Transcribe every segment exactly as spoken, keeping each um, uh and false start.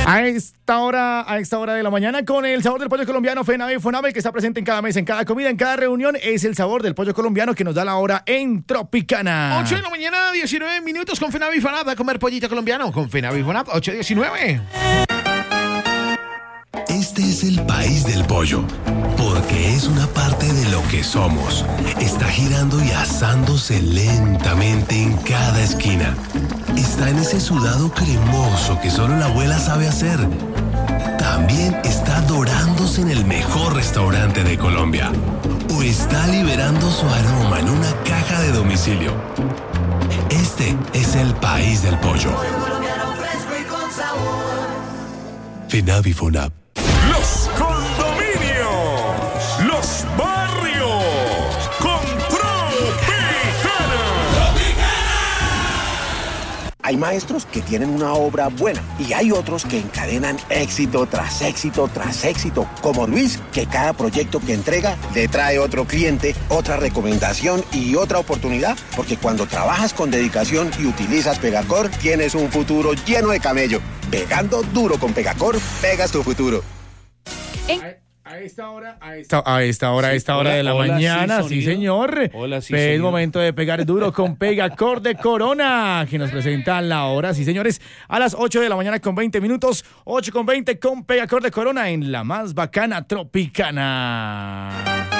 A esta hora, a esta hora de la mañana, con el sabor del pollo colombiano, FENAVE y FONAVE, que está presente en cada mesa, en cada comida, en cada reunión, es el sabor del pollo colombiano que nos da la hora en Tropicana. ocho de la mañana, diecinueve minutos con FENAVE y FONAVE, a comer pollito colombiano con FENAVE y FONAVE, ocho diecinueve. Este es el país del pollo, porque es una parte de lo que somos. Está girando y asándose lentamente en cada esquina. Está en ese sudado cremoso que solo la abuela sabe hacer. También está dorándose en el mejor restaurante de Colombia. O está liberando su aroma en una caja de domicilio. Este es el país del pollo. FENAVE y FONAVE. Los condominios, los barrios, con Tropicana. Hay maestros que tienen una obra buena y hay otros que encadenan éxito tras éxito tras éxito, como Luis, que cada proyecto que entrega le trae otro cliente, otra recomendación y otra oportunidad, porque cuando trabajas con dedicación y utilizas Pegacor, tienes un futuro lleno de camello. Pegando duro con Pegacor, pegas tu futuro. A, a esta hora, a esta, a esta hora, a esta Sí, hora hola, de la hola, mañana, sí, sí, sonido. señor. Hola, sí, Es sonido. momento de pegar duro con Pegacor de Corona, que nos presenta la hora, sí, señores, a las ocho de la mañana con veinte minutos, ocho con veinte con Pegacor de Corona en la más bacana Tropicana.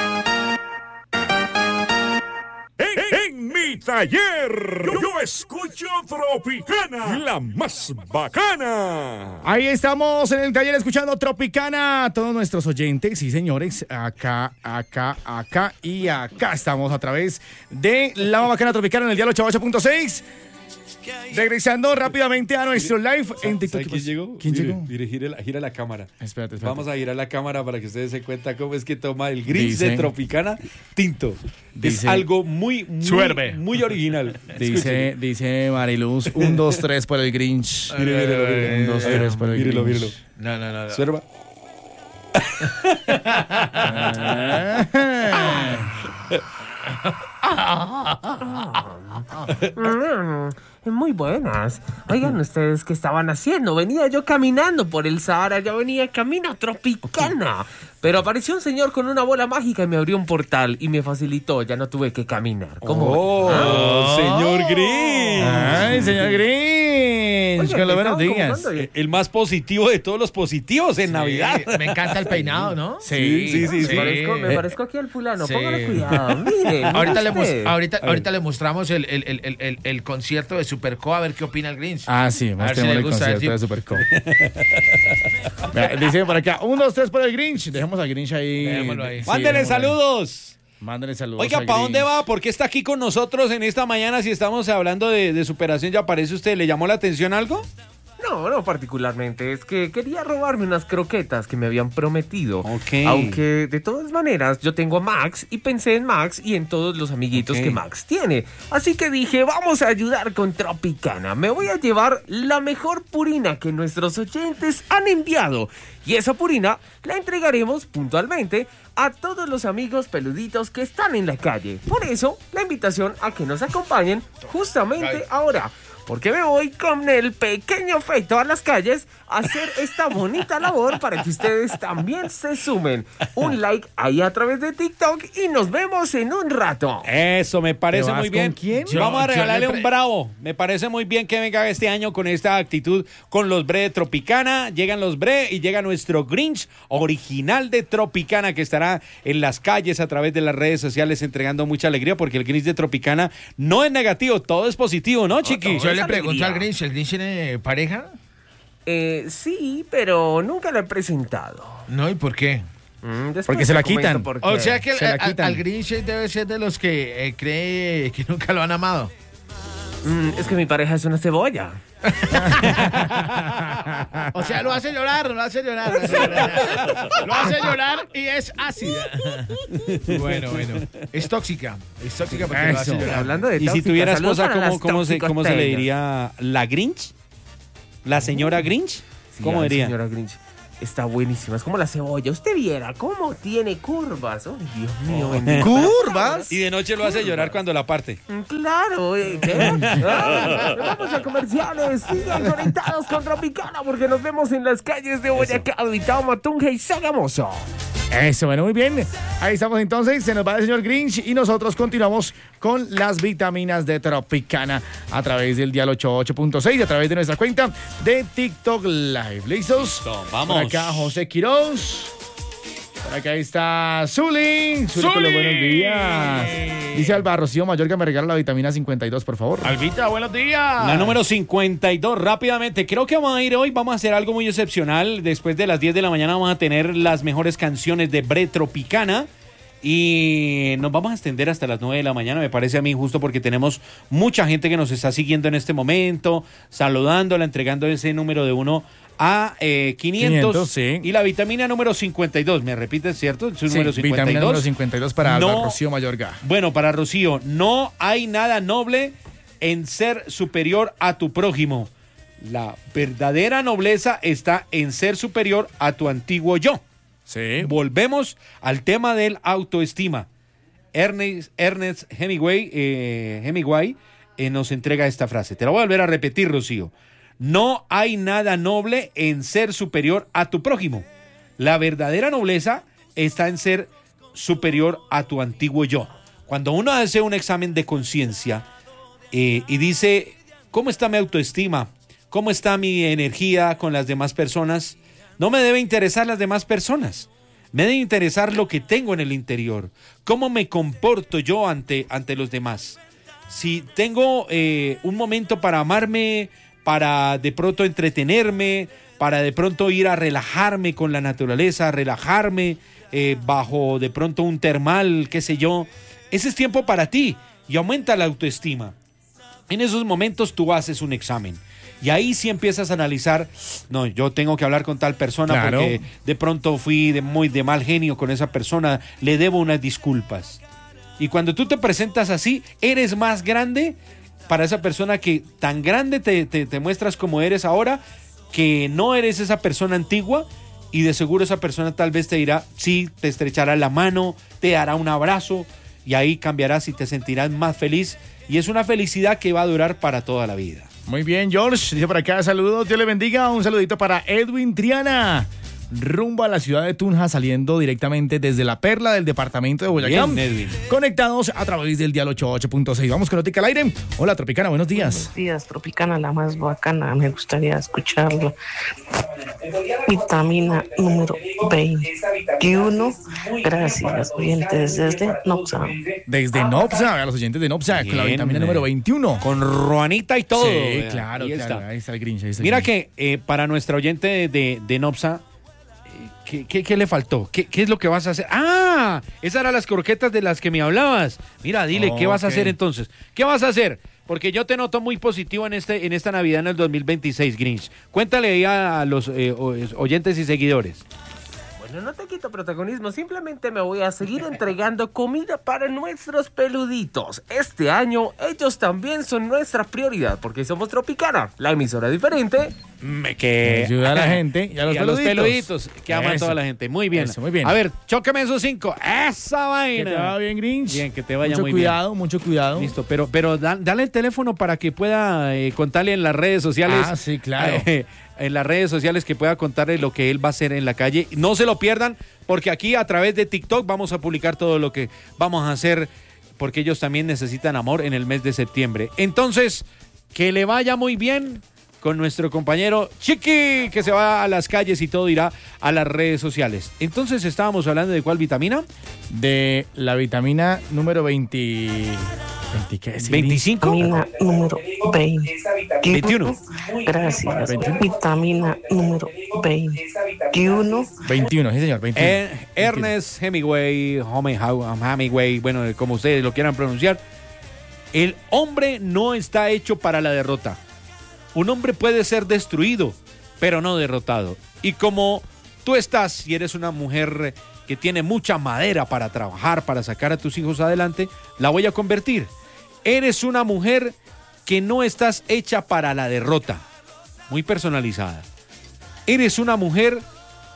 En, en mi taller, yo, yo escucho Tropicana, la más bacana. Ahí estamos en el taller escuchando Tropicana. Todos nuestros oyentes, sí señores, acá, acá, acá y acá estamos a través de la bacana Tropicana en el dial ochenta y ocho punto seis. Regresando rápidamente a nuestro live en TikTok. ¿Sabe quién llegó? ¿Quién mire, llegó? Mire, gire la, gira la cámara. Espérate, espérate. Vamos a girar la cámara para que ustedes se cuenta cómo es que toma el Grinch Dice- de Tropicana tinto. Dice- es algo muy, muy, Suerve. muy original. Dice, dice Mariluz, un, dos, tres por el Grinch. Mire, mírelo, mírelo. Un, dos, tres por el Mírelo, Grinch. mírelo. No, no, no. no. Suerva. Muy buenas. Oigan ustedes, ¿qué estaban haciendo? Venía yo caminando por el Sahara, ya venía camino a Tropicana. Pero apareció un señor con una bola mágica y me abrió un portal y me facilitó, ya no tuve que caminar. ¿Cómo? ¡Oh, Ah. señor Grinch! Ay, señor Grinch, Oigan, con los me buenos estaban días. convocando y- El más positivo de todos los positivos en Navidad. Me encanta el peinado, ¿no? Sí, sí, sí, Me sí. parezco, me parezco aquí al fulano, Sí. póngale cuidado, mire. Ahorita, le, usted. mos- ahorita, ahorita le mostramos el, el, el, el, el, el concierto de Superco, a ver qué opina el Grinch. Ah, sí, A ver mostremos si le el gusta, a ver concierto si- de Superco. Vea, dice por acá, un, dos, tres por el Grinch. Dejemos al Grinch ahí. Dejémoslo ahí. Sí, Mándele dejémoslo ahí. saludos. Mándale saludos. Oiga, al ¿para dónde Grinch. va? ¿Por qué está aquí con nosotros en esta mañana? Si estamos hablando de, de superación, ¿ya aparece usted? ¿Le llamó la atención algo? No, no particularmente, es que quería robarme unas croquetas que me habían prometido. Ok. Aunque de todas maneras yo tengo a Max y pensé en Max y en todos los amiguitos Ok. que Max tiene. Así que dije, vamos a ayudar con Tropicana. Me voy a llevar la mejor purina que nuestros oyentes han enviado. Y esa purina la entregaremos puntualmente a todos los amigos peluditos que están en la calle. Por eso, la invitación a que nos acompañen justamente ahora. Porque me voy con el pequeño Feito a las calles a hacer esta bonita labor para que ustedes también se sumen. Un like ahí a través de TikTok y nos vemos en un rato. Eso, me parece ¿Te vas muy bien. con quién? Yo- Vamos a yo regalarle le pre- un bravo. Me parece muy bien que venga este año con esta actitud con los Bre de Tropicana. Llegan los Bre y llega nuestro Grinch original de Tropicana que estará en las calles a través de las redes sociales entregando mucha alegría porque el Grinch de Tropicana no es negativo, todo es positivo, ¿no, chiqui? Yo le esa pregunto alegría. al Grinch, ¿el Grinch tiene pareja? Eh, sí, pero nunca la he presentado. No, ¿y por qué? Mm, después Porque se te la comento quitan. por O qué. sea que el- Se la al, quitan. al Grinch debe ser de los que eh, cree que nunca lo han amado. Mm, es que mi pareja es una cebolla. O sea, lo hace llorar, lo hace llorar. Lo hace llorar, lo hace llorar y es ácida. Bueno, bueno. Es tóxica. Es tóxica porque lo hace Eso. llorar. Hablando de Y si tóxica, tuviera saludos esposa, para ¿cómo, las cómo se, cómo se le toxicosteñas. diría? ¿La Grinch? ¿La señora Grinch? Sí, ¿Cómo ay, diría? señora Grinch. está buenísima. Es como la cebolla. Usted viera cómo tiene curvas. ¡Ay, Dios mío! bendito. ¿Curvas? Y de noche lo hace llorar cuando la parte. Mm, Claro, eh, ¿qué? Ah, vamos a comerciales. Sigan conectados con Tropicana porque nos vemos en las calles de Boyacá, Vitao, Matunga y Sogamoso. Eso, bueno, muy bien. Ahí estamos entonces, se nos va el señor Grinch y nosotros continuamos con las vitaminas de Tropicana a través del dial ochenta y ocho punto seis y a través de nuestra cuenta de TikTok Live. ¿Listos? Listo, vamos. Por acá José Quiroz. Por acá está Zuli. Zuli con los buenos días. Dice Alba Rocío Mayor que me regala la vitamina cincuenta y dos, por favor. Albita, buenos días. La número cincuenta y dos, rápidamente. Creo que vamos a ir hoy, vamos a hacer algo muy excepcional. Después de las diez de la mañana vamos a tener las mejores canciones de Bre Tropicana. Y nos vamos a extender hasta las nueve de la mañana, me parece a mí justo porque tenemos mucha gente que nos está siguiendo en este momento, saludándola, entregando ese número de uno a eh, quinientos, quinientos, sí. Y la vitamina número cincuenta y dos, ¿me repites, cierto? Su Sí, número cincuenta y dos. vitamina número cincuenta y dos para Alba No. Rocío Mayorga. Bueno, para Rocío, no hay nada noble en ser superior a tu prójimo. La verdadera nobleza está en ser superior a tu antiguo yo. Sí. Volvemos al tema del autoestima. Ernest, Ernest Hemingway, eh, Hemingway eh, nos entrega esta frase. Te la voy a volver a repetir, Rocío. No hay nada noble en ser superior a tu prójimo. La verdadera nobleza está en ser superior a tu antiguo yo. Cuando uno hace un examen de conciencia eh, y dice, ¿cómo está mi autoestima? ¿Cómo está mi energía con las demás personas? No me debe interesar las demás personas. Me debe interesar lo que tengo en el interior. ¿Cómo me comporto yo ante, ante los demás? Si tengo eh, un momento para amarme, para de pronto entretenerme, para de pronto ir a relajarme con la naturaleza, relajarme eh, bajo de pronto un termal, qué sé yo. Ese es tiempo para ti y aumenta la autoestima. En esos momentos tú haces un examen. Y ahí sí empiezas a analizar, no, yo tengo que hablar con tal persona Claro. porque de pronto fui de muy de mal genio con esa persona, le debo unas disculpas. Y cuando tú te presentas así, eres más grande para esa persona que tan grande te, te, te muestras como eres ahora, que no eres esa persona antigua y de seguro esa persona tal vez te dirá, sí, te estrechará la mano, te dará un abrazo y ahí cambiarás y te sentirás más feliz. Y es una felicidad que va a durar para toda la vida. Muy bien, George. Dice por acá, saludos, Dios le bendiga. Un saludito para Edwin Triana. Rumbo a la ciudad de Tunja, saliendo directamente desde la Perla del departamento de Boyacá. Bien, Edwin. Conectados a través del dial ochenta y ocho punto seis. Vamos con Notica al aire. Hola, Tropicana, buenos días. Buenos días, Tropicana, la más bacana. Me gustaría escucharlo. Vitamina número veintiuno. Gracias, oyentes desde Noxa. Desde Nopsa, a los oyentes de Nopsa, con la Bien, vitamina eh. número veintiuno. Con Ruanita y todo. Sí, Vea, claro, ahí claro. está. Ahí está el Grinch. ahí está el Mira Grinch. que eh, para nuestra oyente de, de, de Nopsa, eh, ¿qué, qué, qué le faltó? ¿Qué, ¿Qué es lo que vas a hacer? ¡Ah! Esas eran las croquetas de las que me hablabas. Mira, dile, ¿qué vas a Ok. hacer entonces? ¿Qué vas a hacer? Porque yo te noto muy positivo en este en esta Navidad en el dos mil veintiséis, Grinch. Cuéntale ahí a, a los eh, o- oyentes y seguidores. Bueno, no te quito protagonismo, simplemente me voy a seguir entregando comida para nuestros peluditos. Este año ellos también son nuestra prioridad porque somos Tropicana, la emisora diferente. Me que Ayuda a la gente y a los peluditos. peluditos que aman a Eso. toda la gente. Muy bien. Eso, muy bien. A ver, chóqueme esos cinco. Esa Que vaina. te vaya bien, Grinch. Bien, que te vaya mucho muy bien. cuidado, mucho cuidado. Listo, pero, pero da- dale el teléfono para que pueda eh, contarle en las redes sociales. Ah, sí, claro. eh, en las redes sociales que pueda contarle lo que él va a hacer en la calle. No se lo pierdan, porque aquí a través de TikTok vamos a publicar todo lo que vamos a hacer, porque ellos también necesitan amor en el mes de septiembre. Entonces, que le vaya muy bien con nuestro compañero Chiqui, que se va a las calles y todo irá a las redes sociales. Entonces, estábamos hablando de cuál vitamina. De la vitamina número veinte. veinte ¿qué es? ¿veinticinco? Vitamina número veintiuno. veintiuno. Gracias. veintiuno. Vitamina número veintiuno. veintiuno, sí, señor, veintiuno. Eh, Ernest Hemingway, Home- Hemingway, bueno, como ustedes lo quieran pronunciar. El hombre no está hecho para la derrota. Un hombre puede ser destruido, pero no derrotado. Y como tú estás y eres una mujer que tiene mucha madera para trabajar, para sacar a tus hijos adelante, la voy a convertir. Eres una mujer que no estás hecha para la derrota. Muy personalizada. Eres una mujer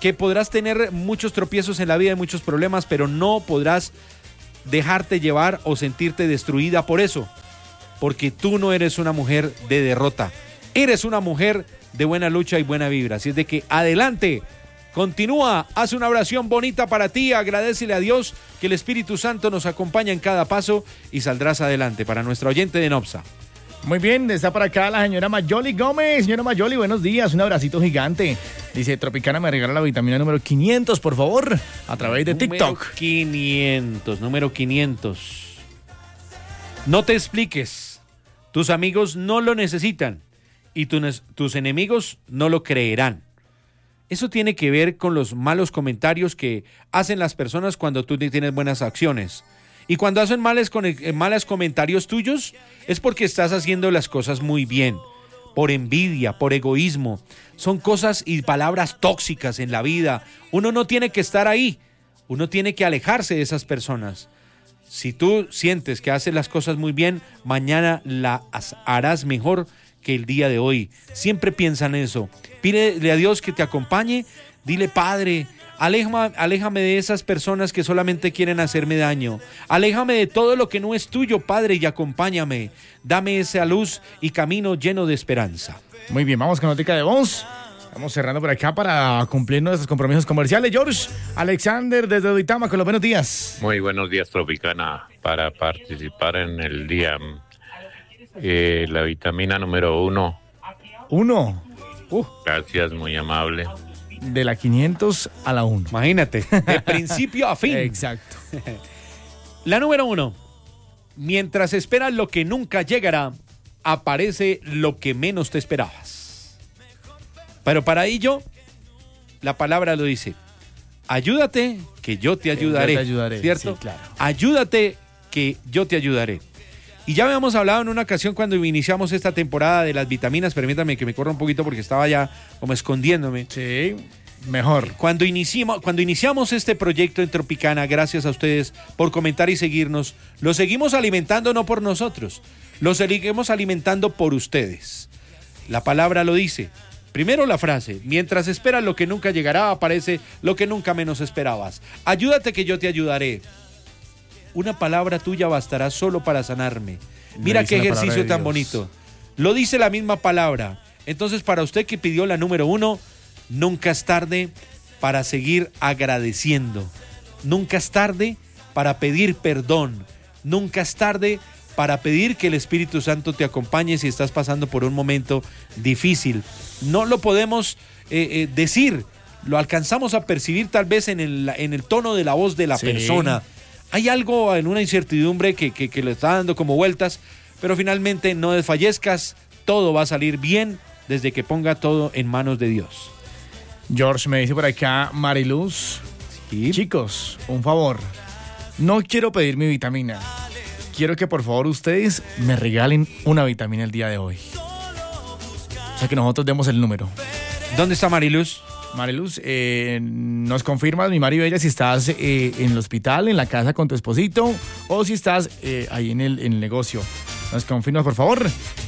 que podrás tener muchos tropiezos en la vida y muchos problemas, pero no podrás dejarte llevar o sentirte destruida por eso, porque tú no eres una mujer de derrota, eres una mujer de buena lucha y buena vibra. Así es de que adelante, continúa, haz una oración bonita para ti, agradécele a Dios que el Espíritu Santo nos acompaña en cada paso y saldrás adelante. Para nuestra oyente de Nopsa. Muy bien, está por acá la señora Mayoli Gómez. Señora Mayoli, buenos días, un abracito gigante. Dice, Tropicana, me regala la vitamina número quinientos, por favor, a través de TikTok. Número quinientos, número quinientos. No te expliques, tus amigos no lo necesitan y tu, tus enemigos no lo creerán. Eso tiene que ver con los malos comentarios que hacen las personas cuando tú tienes buenas acciones. Y cuando hacen males, malos comentarios tuyos, es porque estás haciendo las cosas muy bien. Por envidia, por egoísmo. Son cosas y palabras tóxicas en la vida. Uno no tiene que estar ahí. Uno tiene que alejarse de esas personas. Si tú sientes que haces las cosas muy bien, mañana las harás mejor que el día de hoy. Siempre piensa en eso. Pídele a Dios que te acompañe. Dile, Padre, Aléjame, aléjame de esas personas que solamente quieren hacerme daño. Aléjame de todo lo que no es tuyo, Padre, y acompáñame. Dame esa luz y camino lleno de esperanza. Muy bien, vamos con notica de voz. Estamos cerrando por acá para cumplir nuestros compromisos comerciales. George Alexander desde Duitama, con los buenos días. Muy buenos días, Tropicana. Para participar en el día, eh, la vitamina número uno. ¿Uno? Uh. Gracias, muy amable. De la quinientos a la uno. Imagínate, de principio a fin. Exacto. La número uno. Mientras esperas lo que nunca llegará, aparece lo que menos te esperabas. Pero para ello, la palabra lo dice. Ayúdate, que yo te ayudaré. Yo te ayudaré, ¿cierto? sí, claro. Ayúdate, que yo te ayudaré. Y ya habíamos hablado en una ocasión cuando iniciamos esta temporada de las vitaminas. Permítame que me corra un poquito porque estaba ya como escondiéndome. Sí, mejor. Cuando iniciamos, cuando iniciamos este proyecto en Tropicana, gracias a ustedes por comentar y seguirnos, lo seguimos alimentando no por nosotros, lo seguimos alimentando por ustedes. La palabra lo dice. Primero la frase, mientras esperas lo que nunca llegará, aparece lo que nunca menos esperabas. Ayúdate, que yo te ayudaré. Una palabra tuya bastará solo para sanarme. Mira qué ejercicio tan bonito. Lo dice la misma palabra. Entonces, para usted que pidió la número uno, nunca es tarde para seguir agradeciendo. Nunca es tarde para pedir perdón. Nunca es tarde para pedir que el Espíritu Santo te acompañe si estás pasando por un momento difícil. No lo podemos eh, eh, decir, lo alcanzamos a percibir tal vez en el, en el tono de la voz de la sí. persona. Hay algo en una incertidumbre que, que, que le está dando como vueltas, pero finalmente no desfallezcas, todo va a salir bien desde que ponga todo en manos de Dios. George, me dice por acá Mariluz, sí. Chicos, un favor, no quiero pedir mi vitamina, quiero que por favor ustedes me regalen una vitamina el día de hoy. O sea, que nosotros demos el número. ¿Dónde está Mariluz? Mariluz, eh, nos confirmas, mi Mari Bella, si estás eh, en el hospital, en la casa con tu esposito, o si estás eh, ahí en el, en el negocio. Nos confirmas, por favor.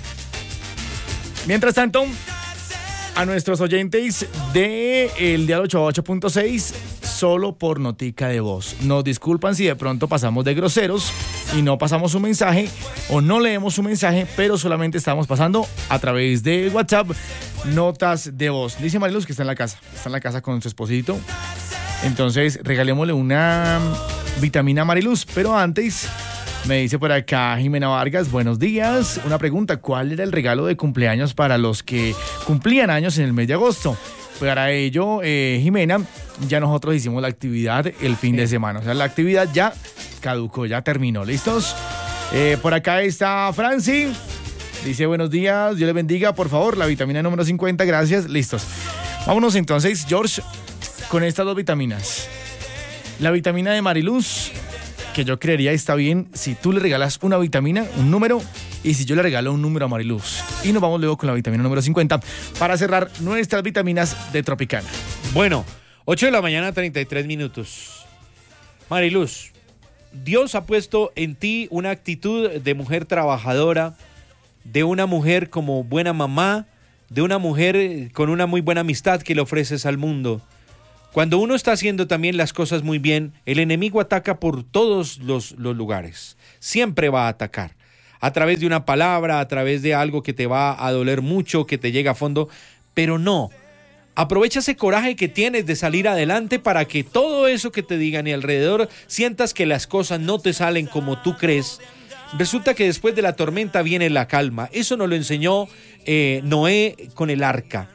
Mientras tanto, a nuestros oyentes de el Dial ochenta y ocho punto seis, solo por notica de voz. Nos disculpan si de pronto pasamos de groseros y no pasamos su mensaje o no leemos su mensaje, pero solamente estamos pasando a través de WhatsApp notas de voz. Dice Mariluz que está en la casa, está en la casa con su esposito. Entonces, regalémosle una vitamina a Mariluz, pero antes me dice por acá Jimena Vargas, buenos días. Una pregunta, ¿cuál era el regalo de cumpleaños para los que cumplían años en el mes de agosto? Para ello, eh, Jimena, ya nosotros hicimos la actividad el fin de semana. O sea, la actividad ya caducó, ya terminó. ¿Listos? Eh, por acá está Franci. Dice, buenos días, Dios le bendiga, por favor, la vitamina número cincuenta, gracias. Listos. Vámonos entonces, George, con estas dos vitaminas. La vitamina de Mariluz, que yo creería está bien si tú le regalas una vitamina, un número, y si yo le regalo un número a Mariluz. Y nos vamos luego con la vitamina número cincuenta para cerrar nuestras vitaminas de Tropicana. Bueno, ocho de la mañana, treinta y tres minutos. Mariluz, Dios ha puesto en ti una actitud de mujer trabajadora, de una mujer como buena mamá, de una mujer con una muy buena amistad que le ofreces al mundo. Cuando uno está haciendo también las cosas muy bien, el enemigo ataca por todos los, los lugares. Siempre va a atacar. A través de una palabra, a través de algo que te va a doler mucho, que te llega a fondo, pero no. Aprovecha ese coraje que tienes de salir adelante para que todo eso que te digan y alrededor sientas que las cosas no te salen como tú crees. Resulta que después de la tormenta viene la calma. Eso nos lo enseñó eh, Noé con el arca.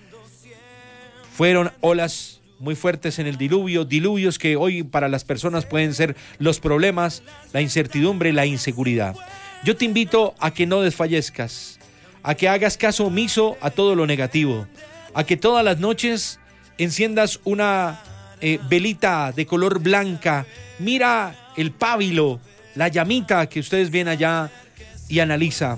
Fueron olas muy fuertes en el diluvio, diluvios que hoy para las personas pueden ser los problemas, la incertidumbre, la inseguridad. Yo te invito a que no desfallezcas, a que hagas caso omiso a todo lo negativo, a que todas las noches enciendas una eh, velita de color blanca, mira el pábilo, la llamita que ustedes ven allá y analiza.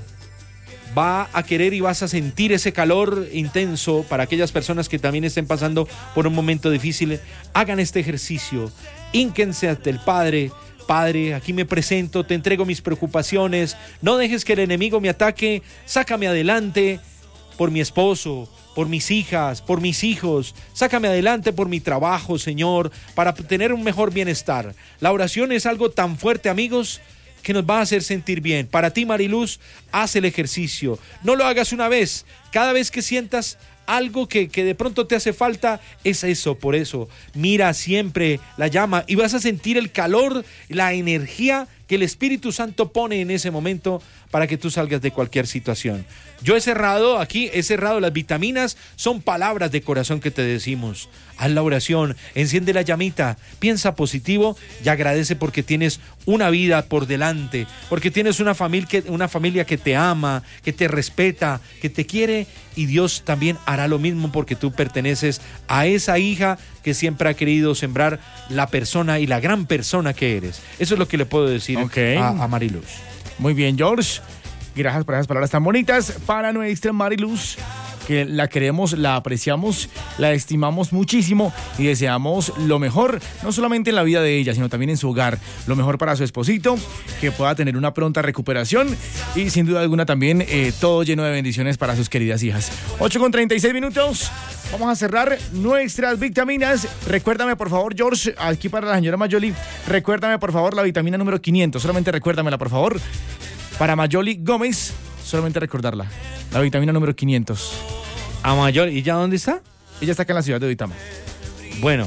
Va a querer y vas a sentir ese calor intenso. Para aquellas personas que también estén pasando por un momento difícil, hagan este ejercicio, hínquense ante el Padre. Padre, aquí me presento, te entrego mis preocupaciones, no dejes que el enemigo me ataque, sácame adelante por mi esposo, por mis hijas, por mis hijos, sácame adelante por mi trabajo, Señor, para tener un mejor bienestar. La oración es algo tan fuerte, amigos, que nos va a hacer sentir bien. Para ti, Mariluz, haz el ejercicio. No lo hagas una vez. Cada vez que sientas algo que, que de pronto te hace falta, es eso. Por eso, mira siempre la llama y vas a sentir el calor, la energía que el Espíritu Santo pone en ese momento para que tú salgas de cualquier situación. Yo he cerrado aquí, he cerrado las vitaminas, son palabras de corazón que te decimos. Haz la oración, enciende la llamita, piensa positivo y agradece porque tienes una vida por delante, porque tienes una familia que, una familia que te ama, que te respeta, que te quiere, y Dios también hará lo mismo porque tú perteneces a esa hija que siempre ha querido sembrar la persona y la gran persona que eres. Eso es lo que le puedo decir okay. a, a Mariluz. Muy bien, George. Gracias por esas palabras tan bonitas para nuestra Mariluz, que la queremos, la apreciamos, la estimamos muchísimo y deseamos lo mejor, no solamente en la vida de ella, sino también en su hogar. Lo mejor para su esposito, que pueda tener una pronta recuperación y sin duda alguna también eh, todo lleno de bendiciones para sus queridas hijas. ocho con treinta y seis minutos. Vamos a cerrar nuestras vitaminas. Recuérdame, por favor, George, aquí para la señora Mayoli, recuérdame, por favor, la vitamina número quinientos. Solamente recuérdamela, por favor. Para Mayoli Gómez, solamente recordarla. La vitamina número quinientos. A Mayoli, ¿y ya dónde está? Ella está acá en la ciudad de Duitama. Bueno,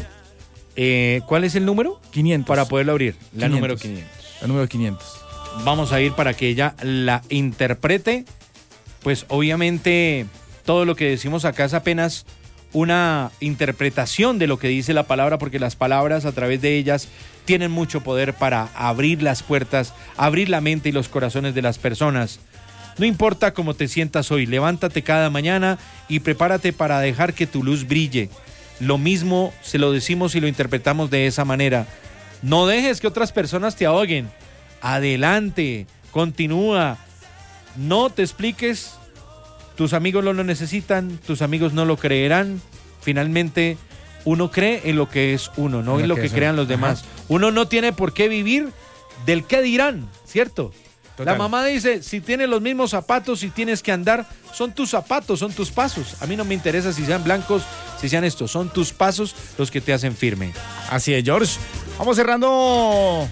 eh, ¿cuál es el número? quinientos. Para poderlo abrir. La quinientos. Número quinientos. La número quinientos. Vamos a ir para que ella la interprete. Pues obviamente todo lo que decimos acá es apenas una interpretación de lo que dice la palabra, porque las palabras a través de ellas tienen mucho poder para abrir las puertas, abrir la mente y los corazones de las personas. No importa cómo te sientas hoy, levántate cada mañana y prepárate para dejar que tu luz brille. Lo mismo se lo decimos y lo interpretamos de esa manera. No dejes que otras personas te ahoguen. Adelante, continúa. No te expliques. Tus amigos no lo necesitan, tus amigos no lo creerán. Finalmente, uno cree en lo que es uno, no en lo que crean los demás. Uno no tiene por qué vivir del qué dirán, ¿cierto? Total. La mamá dice, si tienes los mismos zapatos y tienes que andar, son tus zapatos, son tus pasos. A mí no me interesa si sean blancos, si sean estos, son tus pasos los que te hacen firme. Así es, George. Vamos cerrando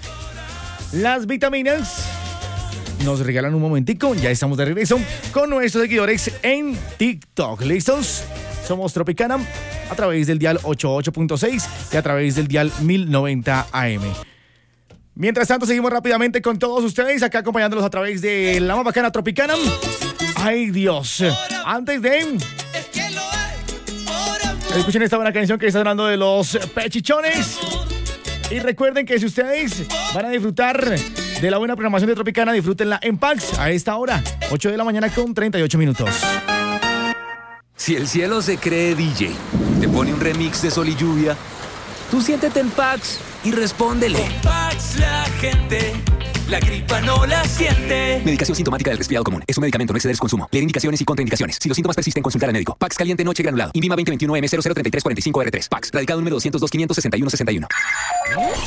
las vitaminas. Nos regalan un momentico, ya estamos de regreso con nuestros seguidores en TikTok. ¿Listos? Somos Tropicana a través del dial ochenta y ocho punto seis y a través del dial mil noventa A M. Mientras tanto, seguimos rápidamente con todos ustedes, acá acompañándolos a través de la más bacana Tropicana. ¡Ay, Dios! Antes de... escuchen esta buena canción que está hablando de los Pechichones. Y recuerden que si ustedes van a disfrutar de la buena programación de Tropicana, disfrútenla en Pax a esta hora, ocho de la mañana con treinta y ocho minutos. Si el cielo se cree D J, te pone un remix de Sol y Lluvia, tú siéntete en Pax y respóndele. Con Pax la gente, la gripa no la siente. Medicación sintomática del resfriado común. Es un medicamento, no exceder su consumo. Leer indicaciones y contraindicaciones. Si los síntomas persisten, consultar al médico. Pax caliente noche granulado. Invima veinte veintiuno M cero cero treinta y tres cuarenta y cinco R tres. Pax. Radicado número doscientos dos, quinientos sesenta y uno sesenta y uno.